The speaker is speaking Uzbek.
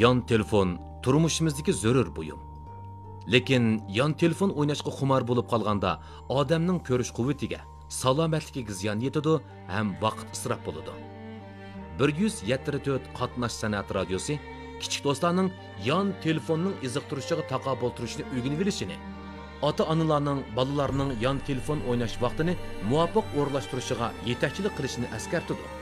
Yan telefon turmushimizdagi zarur buyum. Lekin yan telefon o'ynashga xumor bo'lib qolganda odamning ko'rish quvvatiga, salomatligiga ziyon yetadi ham vaqt isrof bo'ladi. 174 qatnash san'at radiosi kichik do'stlarning yan telefonning iziqtirishiga taqobil turishni o'rganib olishini, ota-onalarning bolalarning yan telefon o'ynash vaqtini muvofiq o'rlashtirishiga yetakchilik qilishini eskartadi.